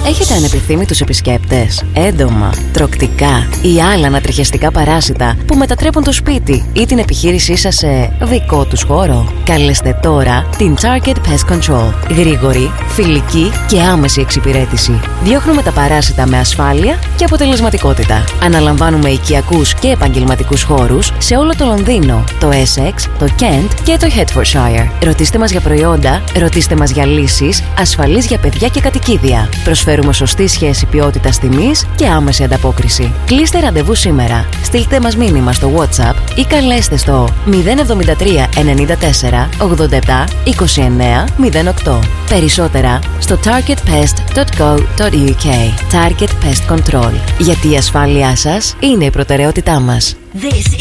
Έχετε ανεπιθύμητους επισκέπτες, έντομα, τροκτικά ή άλλα ανατριχιαστικά παράσιτα που μετατρέπουν το σπίτι ή την επιχείρησή σας σε δικό τους χώρο? Καλέστε τώρα την Target Pest Control. Γρήγορη, φιλική και άμεση εξυπηρέτηση. Διώχνουμε τα παράσιτα με ασφάλεια και αποτελεσματικότητα. Αναλαμβάνουμε οικιακούς και επαγγελματικούς χώρους σε όλο το Λονδίνο, το Essex, το Kent και το Hertfordshire. Ρωτήστε μας για προϊόντα, ρωτήστε μας για λύσεις, ασφαλείς για παιδιά και κατοικίδια. Προσφέρουμε σωστή σχέση ποιότητας-τιμής και άμεση ανταπόκριση. Κλείστε ραντεβού σήμερα. Στείλτε μας μήνυμα στο WhatsApp ή καλέστε στο 073 94 87 29 08. Περισσότερα στο targetpest.co.uk. Target Pest Control. Γιατί η ασφάλειά σας είναι η προτεραιότητά μας.